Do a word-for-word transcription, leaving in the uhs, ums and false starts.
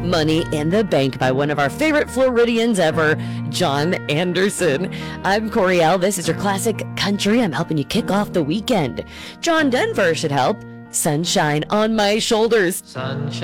Money in the Bank by one of our favorite Floridians ever, John Anderson. I'm Coriel. This is your classic country. I'm helping you kick off the weekend. John Denver should help. Sunshine on My Shoulders. Sunshine.